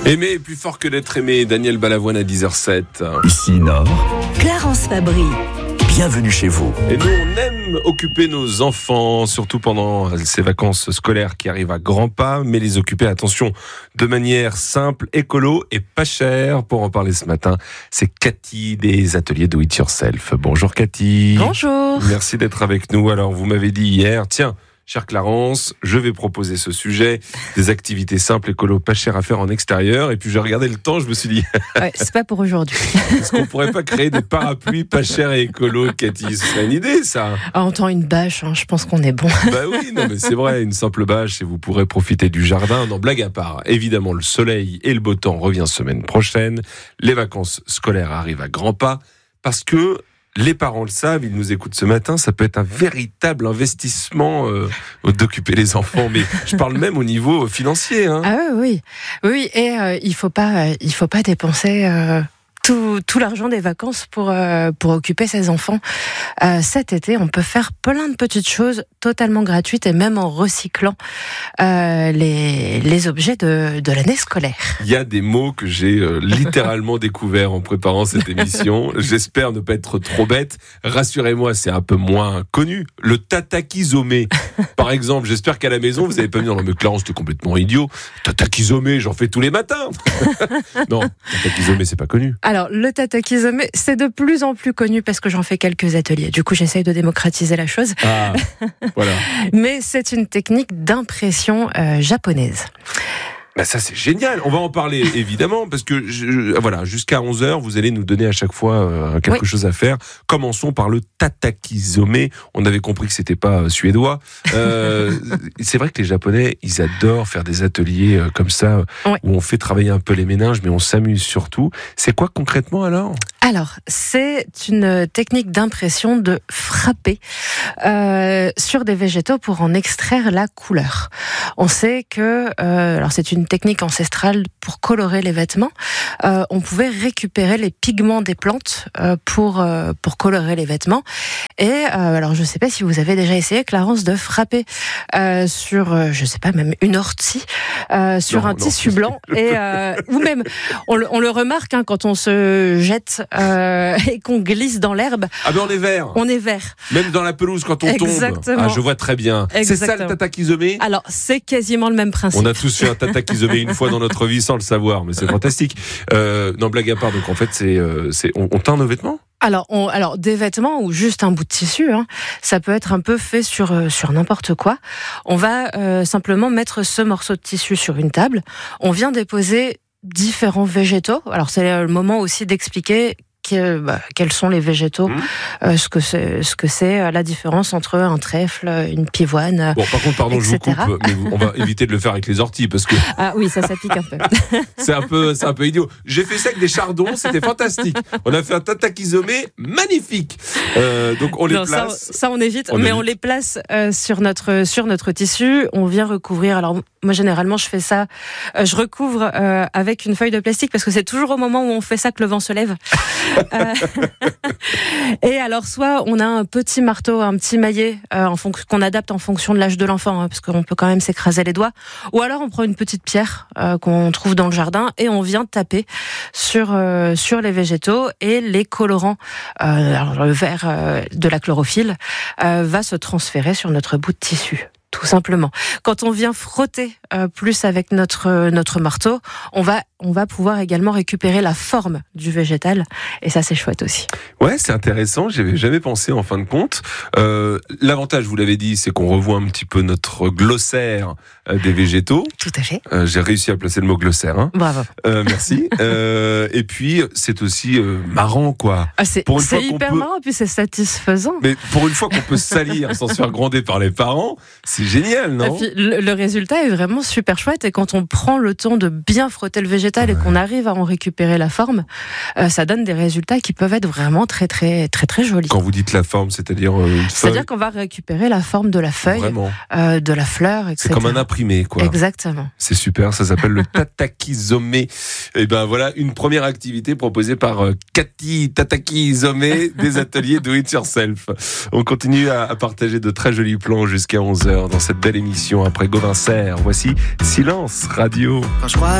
Aimer est plus fort que d'être aimé. Daniel Balavoine à 10h07. Ici Nord, Clarence Fabry. bienvenue chez vous. Et nous, on aime occuper nos enfants, surtout pendant ces vacances scolaires qui arrivent à grands pas, mais les occuper, attention, de manière simple, écolo et pas chère. Pour en parler ce matin, c'est Cathy des ateliers Do It Yourself. Bonjour Cathy. Bonjour. Merci d'être avec nous. Alors, vous m'avez dit hier, tiens, chère Clarence, je vais proposer ce sujet, des activités simples, écolo, pas chères à faire en extérieur. Et puis j'ai regardé le temps, je me suis dit, Ouais, c'est pas pour aujourd'hui. est-ce qu'on pourrait pas créer des parapluies pas chers et écolo, Cathy? Ce serait une idée, ça. En temps une bâche, je pense qu'on est bon. Bah oui, non mais c'est vrai, une simple bâche et vous pourrez profiter du jardin. Non, blague à part, évidemment le soleil et le beau temps revient semaine prochaine. Les vacances scolaires arrivent à grands pas parce que les parents le savent, ils nous écoutent ce matin, ça peut être un véritable investissement d'occuper les enfants, mais je parle même au niveau financier. Hein. Ah oui, et il faut pas dépenser tout l'argent des vacances pour occuper ses enfants. Cet été, on peut faire plein de petites choses totalement gratuites et même en recyclant les objets de l'année scolaire. Il y a des mots que j'ai littéralement découverts en préparant cette émission. J'espère ne pas être trop bête. Rassurez-moi, c'est un peu moins connu. Le tatakizomé, par exemple. J'espère qu'à la maison, vous n'avez pas mis dans le Clarence, c'était complètement idiot. Tatakizomé, j'en fais tous les matins. Non, tatakizomé, c'est pas connu. Alors, le tatakizomé, c'est de plus en plus connu parce que j'en fais quelques ateliers. Du coup, j'essaye de démocratiser la chose. Ah, voilà. Mais c'est une technique d'impression japonaise. Bah ça c'est génial, on va en parler évidemment parce que voilà, jusqu'à 11h vous allez nous donner à chaque fois quelque chose à faire. Commençons par le tatakizomé. On avait compris que c'était pas suédois. C'est vrai que les Japonais, ils adorent faire des ateliers comme ça où on fait travailler un peu les méninges mais on s'amuse surtout. C'est quoi concrètement alors ? Alors, c'est une technique d'impression de frapper sur des végétaux pour en extraire la couleur. On sait que, alors c'est une technique ancestrale pour colorer les vêtements. On pouvait récupérer les pigments des plantes pour colorer les vêtements. Et alors, je ne sais pas si vous avez déjà essayé, Clarence, de frapper sur, je ne sais pas, même une ortie, sur un tissu blanc. Et, ou même, on le remarque quand on se jette et qu'on glisse dans l'herbe. Ah ben on est vert. On est vert. Même dans la pelouse quand on tombe. Ah, je vois très bien. Exactement. C'est ça le tatakizomé ? Alors, c'est quasiment le même principe. On a tous fait un tatakizomé une fois dans notre vie sans le savoir, mais c'est fantastique. Non, blague à part, donc en fait, on teint nos vêtements ? Alors des vêtements ou juste un bout de tissu, ça peut être un peu fait sur n'importe quoi. On va simplement mettre ce morceau de tissu sur une table. On vient déposer différents végétaux. Alors c'est le moment aussi d'expliquer quels sont les végétaux, ce que c'est la différence entre un trèfle, une pivoine. Bon, par contre, pardon, etc. je vous coupe, mais on va éviter de le faire avec les orties parce que ah oui, ça pique un peu. c'est un peu idiot. J'ai fait ça avec des chardons, c'était fantastique. On a fait un tatakizomé magnifique. Donc on les place. Ça on évite, mais on les place sur notre tissu. On vient recouvrir. Alors moi généralement je fais ça. Je recouvre avec une feuille de plastique parce que c'est toujours au moment où on fait ça que le vent se lève. Et alors soit on a un petit marteau, un petit maillet qu'on adapte en fonction de l'âge de l'enfant, parce qu'on peut quand même s'écraser les doigts, ou alors on prend une petite pierre qu'on trouve dans le jardin et on vient taper sur les végétaux et les colorants. Alors le vert de la chlorophylle va se transférer sur notre bout de tissu. Tout simplement. Quand on vient frotter plus avec notre marteau, on va pouvoir également récupérer la forme du végétal. Et ça, c'est chouette aussi. Ouais, c'est intéressant. J'y avais jamais pensé en fin de compte. L'avantage, vous l'avez dit, c'est qu'on revoit un petit peu notre glossaire des végétaux. Tout à fait. J'ai réussi à placer le mot glossaire. Hein. Bravo. Merci. Et puis, c'est aussi marrant, quoi. Ah, c'est hyper marrant, puis c'est satisfaisant. Mais pour une fois qu'on peut se salir sans se faire gronder par les parents, c'est génial, non ? Et puis, le résultat est vraiment super chouette. Et quand on prend le temps de bien frotter le végétal et qu'on arrive à en récupérer la forme, ça donne des résultats qui peuvent être vraiment très, très, très, très jolis. Quand vous dites la forme, c'est-à-dire une feuille ? C'est-à-dire qu'on va récupérer la forme de la feuille, de la fleur, etc. C'est comme un imprimé, quoi. Exactement. C'est super, ça s'appelle le tatakizomé. Et ben voilà, une première activité proposée par Cathy tatakizomé des ateliers Do It Yourself. On continue à partager de très jolis plans jusqu'à 11h dans cette belle émission après Gauvin Serre. Voici Silence Radio.